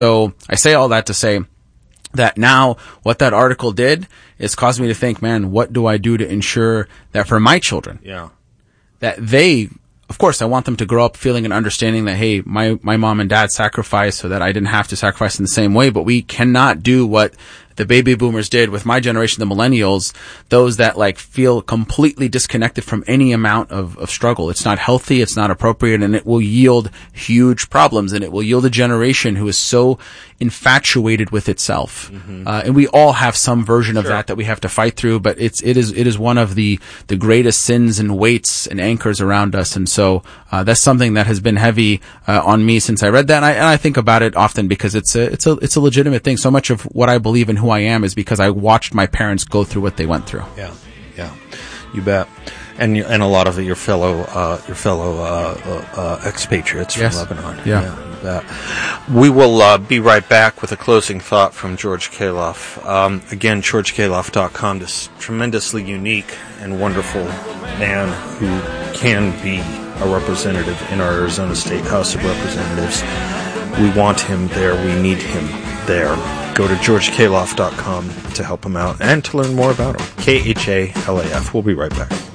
So I say all that to say that now what that article did is caused me to think, man, what do I do to ensure that for my children, that they, of course, I want them to grow up feeling and understanding that, hey, my mom and dad sacrificed so that I didn't have to sacrifice in the same way, but we cannot do what the baby boomers did with my generation, the millennials, those that like feel completely disconnected from any amount of struggle. It's not healthy, it's not appropriate, and it will yield huge problems, and it will yield a generation who is so infatuated with itself. And we all have some version of that we have to fight through, but it is one of the greatest sins and weights and anchors around us. And so that's something that has been heavy on me since I read that, and I think about it often because it's a legitimate thing. So much of what I believe in who I am is because I watched my parents go through what they went through. Yeah, you bet. And a lot of your fellow expatriates from Lebanon. Yeah. You bet. We will be right back with a closing thought from George Khalaf. Again, GeorgeKhalaf.com, this tremendously unique and wonderful man who can be a representative in our Arizona State House of Representatives. We want him there. We need him there. Go to GeorgeKhalaf.com to help him out and to learn more about him. KHALAF. We'll be right back.